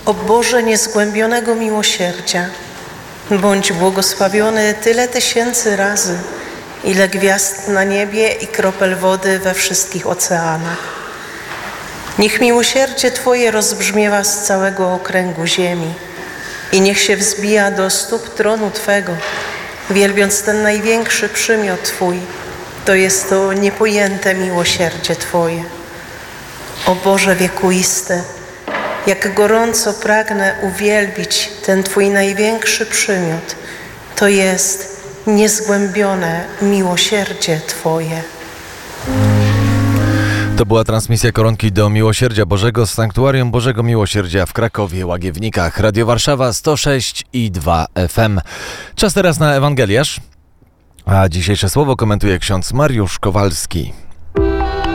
O Boże niezgłębionego miłosierdzia, bądź błogosławiony tyle tysięcy razy, ile gwiazd na niebie i kropel wody we wszystkich oceanach. Niech miłosierdzie Twoje rozbrzmiewa z całego okręgu ziemi i niech się wzbija do stóp tronu Twego, wielbiąc ten największy przymiot Twój, to jest to niepojęte miłosierdzie Twoje. O Boże wiekuisty, jak gorąco pragnę uwielbić ten Twój największy przymiot, to jest niezgłębione miłosierdzie Twoje. To była transmisja Koronki do Miłosierdzia Bożego z Sanktuarium Bożego Miłosierdzia w Krakowie, Łagiewnikach. Radio Warszawa 106,2 FM. Czas teraz na Ewangeliarz, a dzisiejsze słowo komentuje ksiądz Mariusz Kowalski.